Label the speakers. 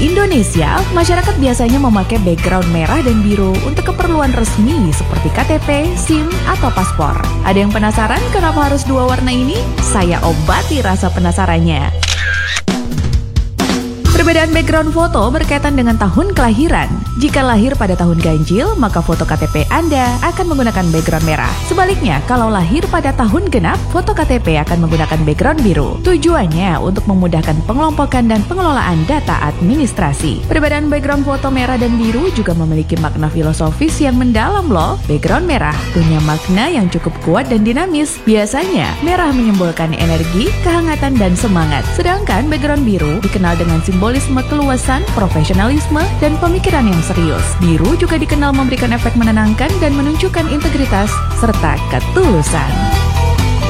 Speaker 1: Di Indonesia, masyarakat biasanya memakai background merah dan biru untuk keperluan resmi seperti KTP, SIM, atau paspor. Ada yang penasaran kenapa harus dua warna ini? Saya obati rasa penasarannya. Perbedaan background foto berkaitan dengan tahun kelahiran. Jika lahir pada tahun ganjil, maka foto KTP Anda akan menggunakan background merah. Sebaliknya, kalau lahir pada tahun genap, foto KTP akan menggunakan background biru. Tujuannya untuk memudahkan pengelompokan dan pengelolaan data administrasi. Perbedaan background foto merah dan biru juga memiliki makna filosofis yang mendalam loh. Background merah punya makna yang cukup kuat dan dinamis. Biasanya, merah menyimbolkan energi, kehangatan, dan semangat. Sedangkan background biru dikenal dengan simbolisme keluasan, profesionalisme, dan pemikiran yang serius. Biru juga dikenal memberikan efek menenangkan dan menunjukkan integritas serta ketulusan.